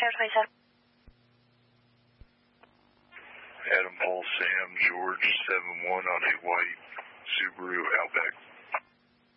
27. Adam, Paul, Sam, George, 7-1 on a white Subaru Outback.